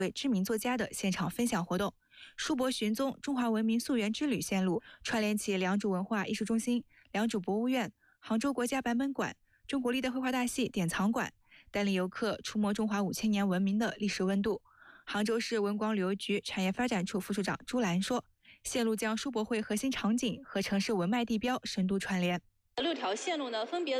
位知名作家的现场分享活动。书博寻踪中华文明溯源之旅线路串联起良渚文化艺术中心、良渚博物院、杭州国家版本馆、中国历代绘画大系典藏馆，带领游客触摸中华5000年文明的历史温度。杭州市文广旅游局产业发展处副处长朱兰说，线路将书博会核心场景和城市文脉地标深度串联。 6条线路呢，分别